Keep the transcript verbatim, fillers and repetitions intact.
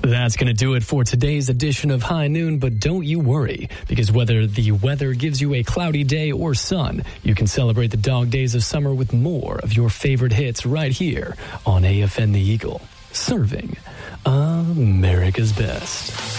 That's going to do it for today's edition of High Noon, but don't you worry, because whether the weather gives you a cloudy day or sun, you can celebrate the dog days of summer with more of your favorite hits right here on A F N The Eagle, serving America's best.